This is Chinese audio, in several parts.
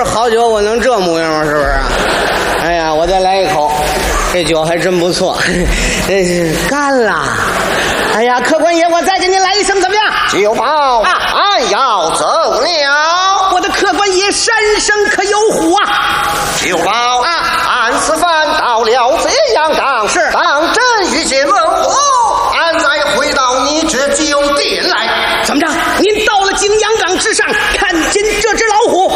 是好酒我能这模样吗？是不是？哎呀，我再来一口，这酒还真不错，这是干了。哎呀，客官爷，我再给您来一声，怎么样？ 酒保啊，俺要走了。 我的客官爷，山生可有虎啊！ 酒保啊，俺此番到了这阳岗， 是当真遇见猛虎，俺再回到你这酒店来。 怎么着？您到了景阳岗之上，看见这只老虎，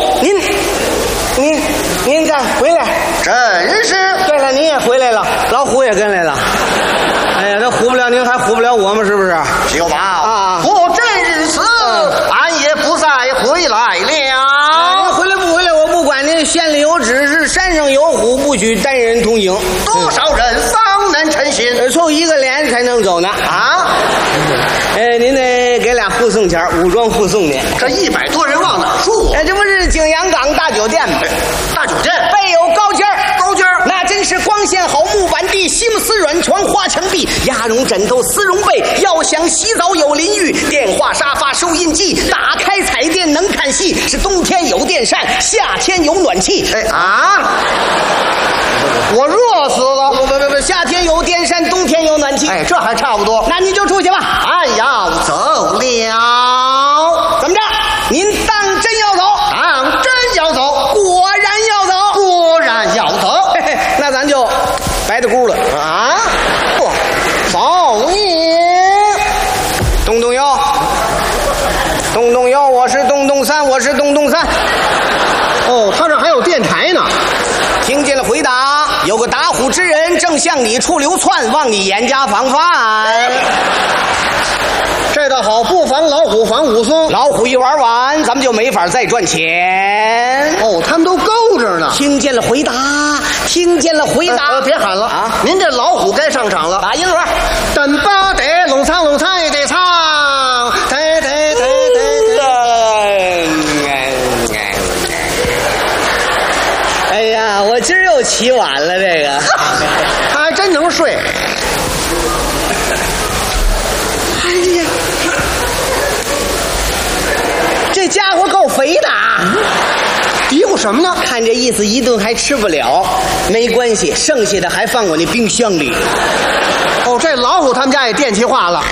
您再回来。 真是。 对了，您也回来了，老虎也跟来了。哎呀，这唬不了您，还唬不了我们，是不是？ 酒保啊， 不真如此，俺也不再回来了。 您回来不回来我不管，您县里有指示，山上有虎，不许单人同行。 多少人方能成行？ 凑一个连才能走呢。 啊！ 您得给俩护送钱，武装护送您。 这100多人往哪儿住啊？ 这不是景阳岗大酒店吗？ 大酒店备有高间儿， 高间儿那真是光线好，木板地，西木丝软床，花墙壁，鸭绒枕头，丝绒被。要想洗澡有淋浴，电话沙发，收音机，打开彩电能看戏。是冬天有电扇，夏天有暖气。 哎啊！我热死了！ 不，夏天有电扇，冬天有暖气。 哎，这还差不多。 那你就出去吧。 俺要走了。 怎么着？您当真要走？ 当真要走？ 果然要走？ 果然要走。 嘿嘿，那咱就白的咕了啊！走你！ 东东幺，东东幺，我是东东三，我是东东三。 哦，他这还有电台呢。 听见了回答，有个打虎之人正向你处流窜，望你严加防范。 这倒好，不防老虎，防武松。 老虎一玩完，咱们就没法再赚钱。 哦，他们都勾着呢。 听见了回答，听见了回答。 别喊了啊！您这老虎该上场了。 打银轮， 等巴得弄唱弄唱也得唱，得。 哎呀，我今儿又起晚了，这个他还真能睡。 哎呀，这家伙够肥的啊！ 嘀咕什么呢？ 看这意思，一顿还吃不了。没关系，剩下的还放我那冰箱里。 哦，这老虎他们家也电气化了。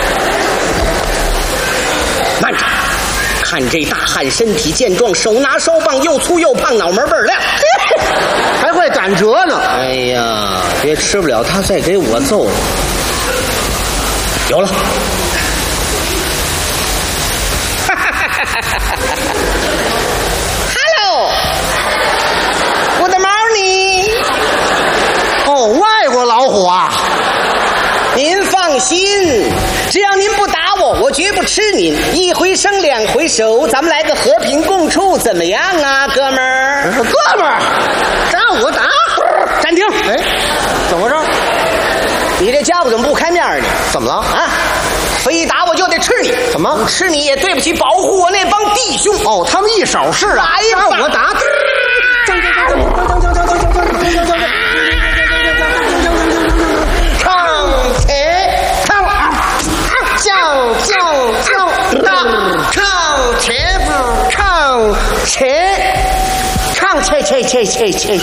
慢着，看这大汉身体健壮，手拿烧棒，又粗又胖，脑门倍儿亮， 还会赶折呢。 哎呀，别吃不了，他再给我揍。有了。Hello，Good morning。 哦，外国老虎啊！ 您放心，只要您不打我，我绝不吃您。一回生两回熟，咱们来个和平共处，怎么样啊，哥们儿？ 哥们儿，让我打！ 暂停！ 哎，怎么着？ 你这家伙怎么不开面呢？ 怎么了？ 啊！非打我就得吃你！ 怎么？ 不吃你也对不起保护我那帮弟兄。 哦，他们一手是啊！ 来吧， 我打！ 切！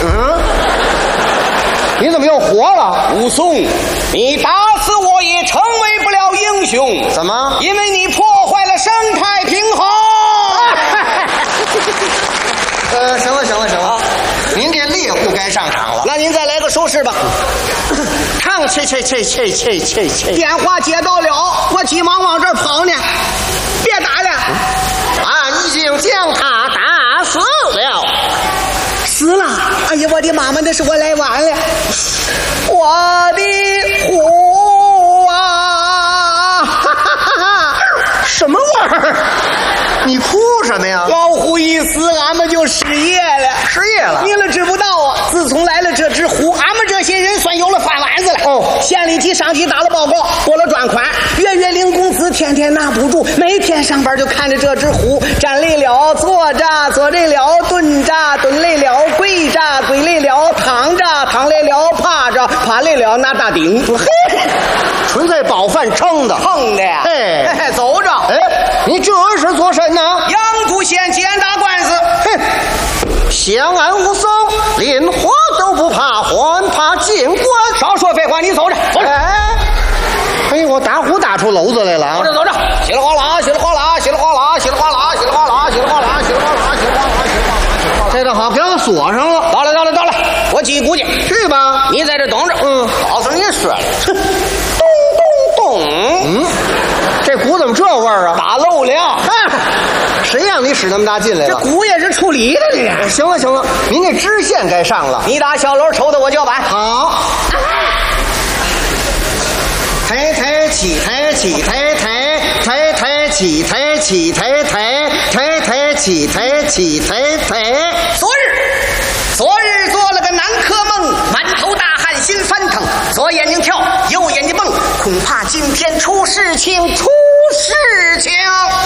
你怎么又活了？ 武松，你打死我也成为不了英雄。 怎么？ 因为你破坏了生态平衡。 行了，您这猎户该上场了。 那您再来个收拾吧。 切！ 电话接到了，我急忙往这儿跑呢。别打了， 俺已经将他打死了。 死了！哎呀，我的妈妈，那是我来晚了。我的虎啊！ 什么玩意儿？你哭什么呀？ 老虎一死，俺们就失业了。 失业了？ 你们知不道啊？自从来了这只虎，俺们这些人算有了饭碗子了。 哦， 县里级上级打了报告，拨了专款，月领工资，天拿不住，每天上班就看着这只虎，站累了坐着，坐累了蹲着，蹲累了跪着，跪累了躺着，躺累了趴着，趴累了拿大顶。 纯粹饱饭撑的呀！ 嘿， 走着。 哎， 你这是做甚呢？ 阳谷县检打官司。 哼，相安无损，连火都不怕，还怕见官？ 少说废话，你走着，走着。 哎，我打呼打出篓子来了啊！ 走着，走着，稀里哗啦，稀里哗啦，稀里哗啦，稀里哗啦，稀里哗啦，稀里哗啦，稀里哗啦，稀里哗啦，稀里哗啦。 这个好，给我锁上了。 到了，到了，到了，我记估计去吧。 你在这等着。告诉你说了，咚咚咚。 这鼓怎么这味儿啊？ 打漏了。 谁让你使那么大劲来了？ 这鼓也是处理的这个。 行了行了，您这支线该上了。 你打小楼抽的我叫板。 好。抬抬起抬起抬抬抬抬起抬起抬抬抬抬起抬起抬抬。 昨日做了个南柯梦，满头大汗心翻腾，左眼睛跳，右眼睛蹦，恐怕今天出事情，出事情。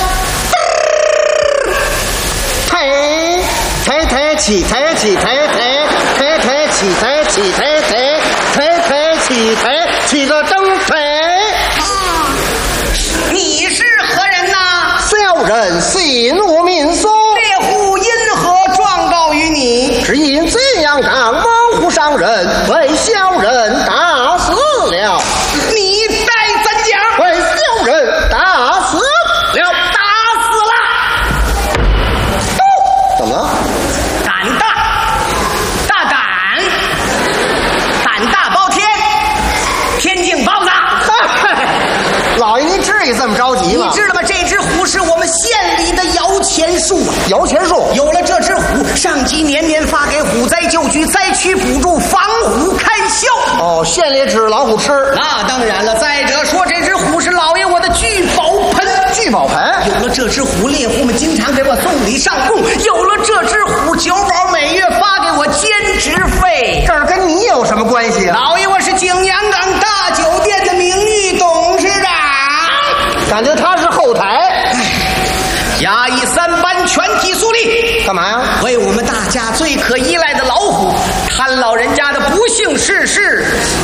抬起抬起抬抬抬抬起抬起抬抬抬抬起抬起个正抬。 你是何人呐？ 小人信无民松， 猎户因何状告于你？ 只因这样当猛虎伤人，被小人打死了。 你待怎讲？ 被小人打死了。 打死了。 怎么了？ 胆大，胆大包天，天境包子。 老爷，您至于这么着急吗？ 你知道吗？这只虎是我们县里的摇钱树啊！ 摇钱树有了这只虎，上级年年发给虎灾救局灾区补助，防虎开销。 哦，县里指老虎吃。 那当然了。再者说，这只虎是老爷我的聚宝盆。 聚宝盆。 有了这只虎，猎户们经常给我送礼上供。有了这只虎，酒保每月发给我兼职费。 这儿跟你有什么关系啊？ 老爷我是景阳冈大酒店的名誉董事长。 感觉他是后台。 衙役3班全体肃立。 干嘛呀？ 为我们大家最可依赖的老虎，看老人家的不幸逝世